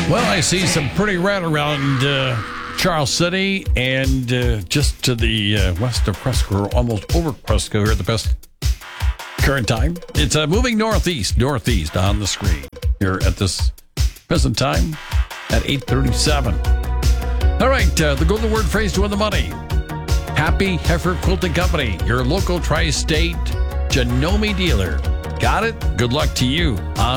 Well, I see some pretty red around Charles City and just to the west of Cresco, or almost over Cresco here at the best current time. It's moving northeast on the screen here at this present time at 8:37. All right, the golden word phrase to win the money. Happy Heifer Quilting Company, your local tri-state Janome dealer. Got it? Good luck to you on